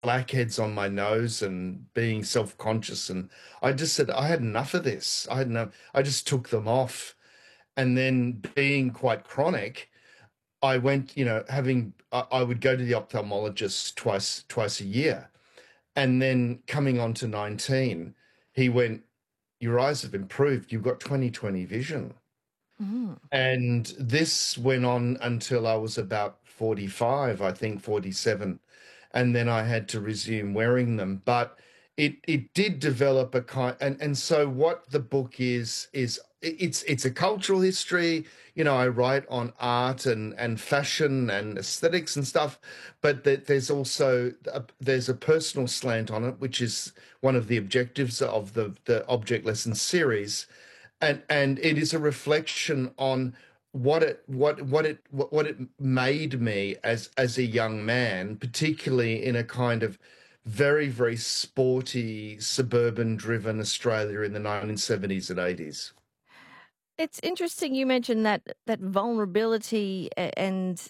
blackheads on my nose and being self-conscious. And I just said, I had enough of this. I just took them off. And then being quite chronic, I went, I would go to the ophthalmologist twice a year. And then coming on to 19, he went, your eyes have improved. You've got 20/20 vision. Mm. And this went on until I was about 45, I think 47. And then I had to resume wearing them. But it did develop a kind, and so what the book is it's a cultural history. I write on art and fashion and aesthetics and stuff, but there's also there's a personal slant on it, which is one of the objectives of the Object Lesson series, and it is a reflection on what it made me as a young man, particularly in a kind of very, very sporty, suburban driven Australia in the 1970s and 80s. It's interesting you mentioned that vulnerability and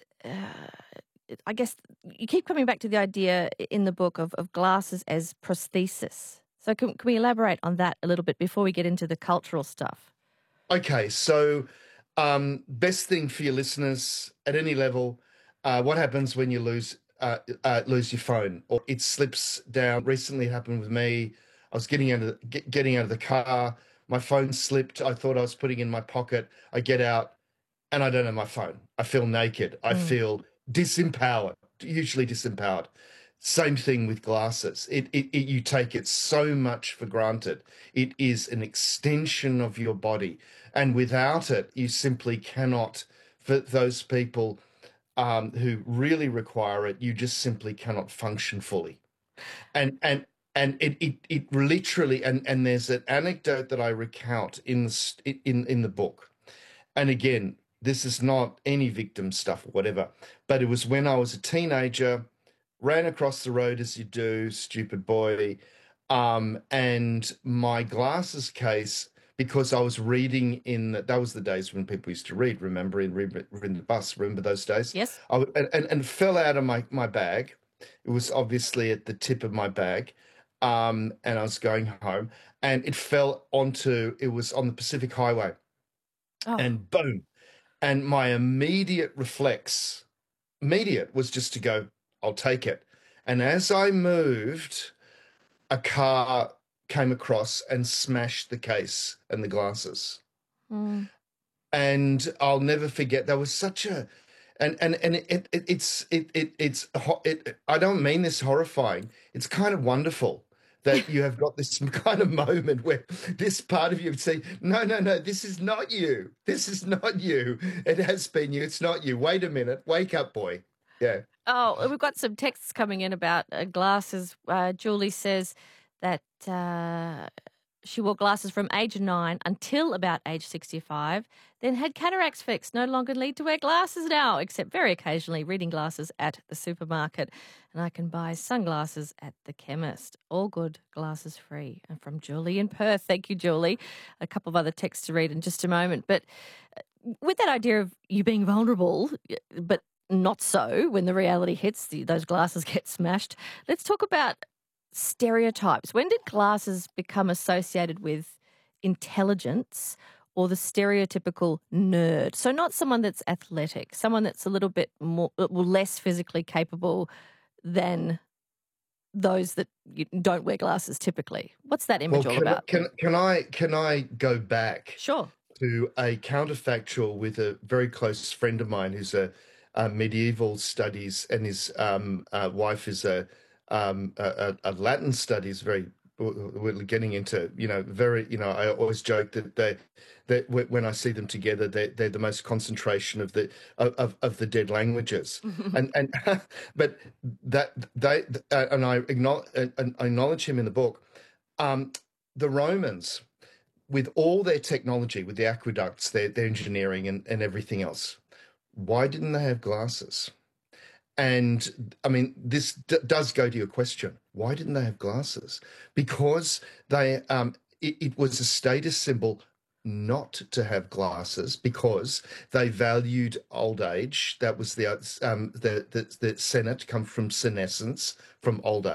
I guess you keep coming back to the idea in the book of glasses as prosthesis. So can we elaborate on that a little bit before we get into the cultural stuff? Okay, so best thing for your listeners at any level, what happens when you lose your phone or it slips down? Recently it happened with me. I was getting out of the car. My phone slipped. I thought I was putting it in my pocket. I get out and I don't have my phone. I feel naked. I Mm. feel disempowered, usually disempowered. Same thing with glasses. You take it so much for granted. It is an extension of your body, and without it, you simply cannot. For those people who really require it, you just simply cannot function fully. And it literally, and there's an anecdote that I recount in the book. And again, this is not any victim stuff or whatever, but it was when I was a teenager, ran across the road as you do, stupid boy, and my glasses case, because I was reading that was the days when people used to read, remember, in the bus, remember those days? Yes. And fell out of my bag. It was obviously at the tip of my bag, and I was going home, and it was on the Pacific Highway, Oh. and boom. And my immediate was just to go, I'll take it. And as I moved, a car came across and smashed the case and the glasses. Mm. And I'll never forget. There was such a, and I don't mean this horrifying. It's kind of wonderful that you have got this kind of moment where this part of you would say, no, no, no, this is not you. This is not you. It has been you. It's not you. Wait a minute. Wake up, boy. Yeah. Oh, we've got some texts coming in about glasses. Julie says that she wore glasses from age 9 until about age 65, then had cataracts fixed. No longer need to wear glasses now, except very occasionally reading glasses at the supermarket. And I can buy sunglasses at the chemist. All good, glasses free. And from Julie in Perth. Thank you, Julie. A couple of other texts to read in just a moment. But with that idea of you being vulnerable, but not so when the reality hits, those glasses get smashed. Let's talk about stereotypes. When did glasses become associated with intelligence or the stereotypical nerd? So not someone that's athletic, someone that's a little bit more, well, less physically capable than those that don't wear glasses typically. What's that image all about? Can I go back Sure. to a counterfactual with a very close friend of mine who's a medieval studies, and his wife is a Latin studies. We're getting into, very, I always joke that when I see them together, they're the most concentration of the dead languages. And but that they and I acknowledge him in the book. The Romans, with all their technology, with the aqueducts, their engineering and everything else, why didn't they have glasses? And I mean, this does go to your question. Why didn't they have glasses? Because it was a status symbol not to have glasses because they valued old age. That was the Senate come from senescence, from old